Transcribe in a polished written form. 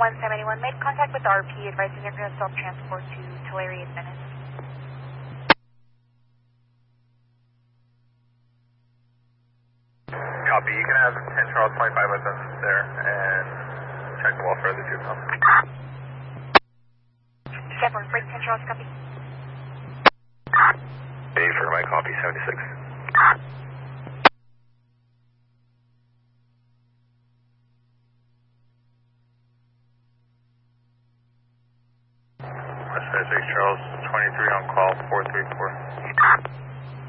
1781, made contact with RP, advising they're going to self-transport to Tulare in minutes. Copy, you can have 10 Charles 25 residents there and check the welfare of the juvenile. Chevron, break 10 Charles, copy. A for my copy, 76. West 6 Charles 23 on call, 434.